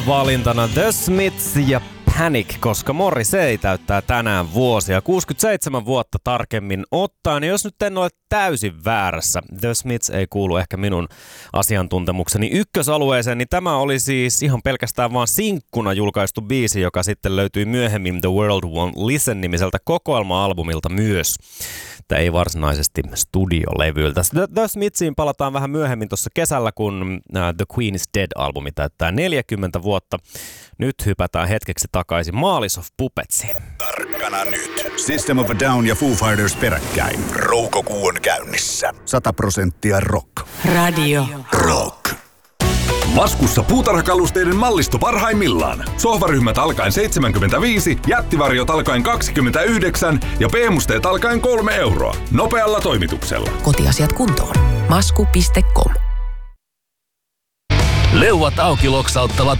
valintana The Smiths ja Panic, koska Morrissey täyttää tänään vuosia. 67 vuotta tarkemmin ottaen. Ja jos nyt en ole täysin väärässä, The Smiths ei kuulu ehkä minun asiantuntemukseni ykkösalueeseen, niin tämä oli siis ihan pelkästään vaan sinkkuna julkaistu biisi, joka sitten löytyi myöhemmin The World Won't Listen-nimiseltä kokoelma-albumilta myös. Tämä ei varsinaisesti studiolevyltä. The Smithiin palataan vähän myöhemmin tuossa kesällä, kun The Queen is Dead-albumi täyttää 40 vuotta. Nyt hypätään hetkeksi takaisin Malice of Puppetsiin. Tarkkana nyt. System of a Down ja Foo Fighters peräkkäin. Roukokuu on käynnissä. 100% rock. Radio Rock. Laskussa puutarhakalusteiden mallisto parhaimmillaan. Sohvaryhmät alkaen 75, jättivarjot alkaen 29 ja p-musteet alkaen 3 euroa. Nopealla toimituksella. Kotiasiat kuntoon. Masku.com. Leuat auki loksauttavat